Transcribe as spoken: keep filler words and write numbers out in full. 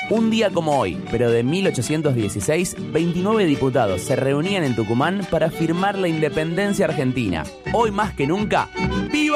Un día como hoy, pero de mil ochocientos dieciséis, veintinueve diputados se reunían en Tucumán para firmar la independencia argentina. Hoy más que nunca, ¡viva!